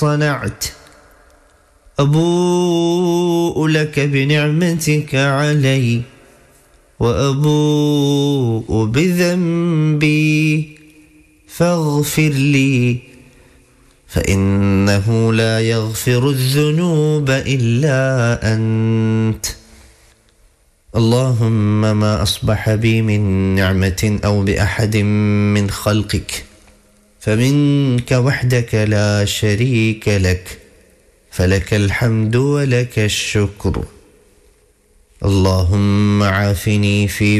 صنعت أبوء لك بنعمتك علي وأبوء بذنبي فاغفر لي فإنه لا يغفر الذنوب إلا أنت. اللهم ما أصبح بي من نعمة أو بأحد من خلقك فمنك وحدك لا شريك لك، فلك الحمد ولك الشكر. اللهم عافني في